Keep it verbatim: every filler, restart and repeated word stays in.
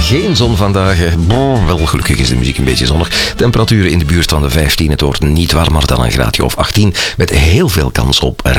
geen zon vandaag. Bon, wel, gelukkig is de muziek een beetje zonnig. Temperaturen in de buurt van de vijftien. Het wordt niet warmer dan een graadje of achttien. Met heel veel kans op